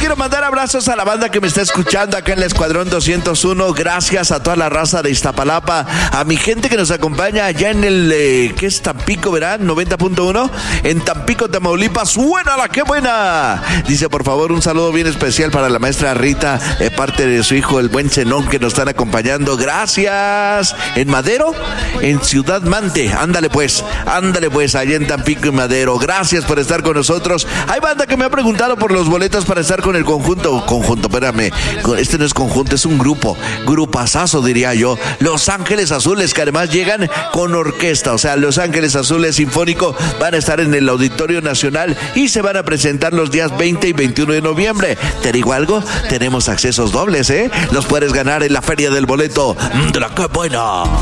quiero mandar abrazos a la banda que me está escuchando acá en el Escuadrón 201. Gracias a toda la raza de Iztapalapa, a mi gente que nos acompaña allá en el, ¿qué es Tampico, verán? 90.1, en Tampico, Tamaulipas. ¡Suénala, qué buena! Dice, por favor, un saludo bien especial para la maestra Rita, parte de su hijo, el buen Zenón, que nos están acompañando. Gracias. ¿En Madero? En Ciudad Mante. Ándale pues, allá en Tampico y Madero. Gracias por estar con nosotros. Hay banda que me ha preguntado por los boletos para estar con el conjunto, espérame, este no es conjunto, es un grupazazo diría yo, Los Ángeles Azules, que además llegan con orquesta, o sea, Los Ángeles Azules Sinfónico van a estar en el Auditorio Nacional y se van a presentar los días 20 y 21 de noviembre. Te digo algo, tenemos accesos dobles, los puedes ganar en la Feria del Boleto de la ¡Qué buena!